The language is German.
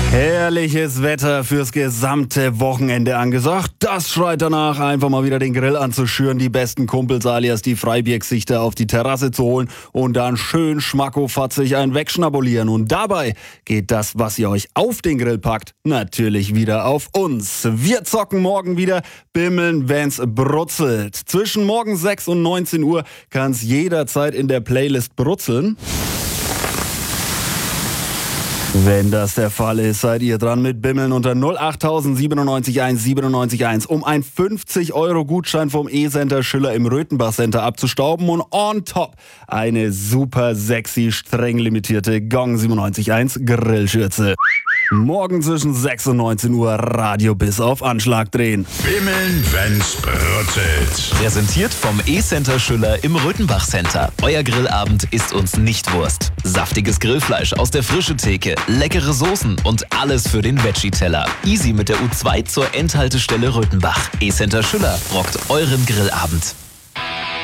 Herrliches Wetter fürs gesamte Wochenende angesagt. Das schreit danach, einfach mal wieder den Grill anzuschüren, die besten Kumpels alias die Freibiergesichter auf die Terrasse zu holen und dann schön schmackofatzig ein wegschnabulieren. Und dabei geht das, was ihr euch auf den Grill packt, natürlich wieder auf uns. Wir zocken morgen wieder, bimmeln, wenn's brutzelt. Zwischen morgen 6 und 19 Uhr kann's jederzeit in der Playlist brutzeln. Wenn das der Fall ist, seid ihr dran mit Bimmeln unter 08000 97 1 97 1, um einen 50-Euro-Gutschein vom E-Center Schüller im Röthenbach-Center abzustauben und on top eine super sexy, streng limitierte Gong 97.1 Grillschürze. Morgen zwischen 6 und 19 Uhr Radio bis auf Anschlag drehen. Bimmeln, wenn's brutzelt. Präsentiert vom E-Center Schüller im Röthenbach-Center. Euer Grillabend ist uns nicht Wurst. Saftiges Grillfleisch aus der frischen Theke, leckere Soßen und alles für den Veggie-Teller. Easy mit der U2 zur Endhaltestelle Röthenbach. E-Center Schüller rockt euren Grillabend.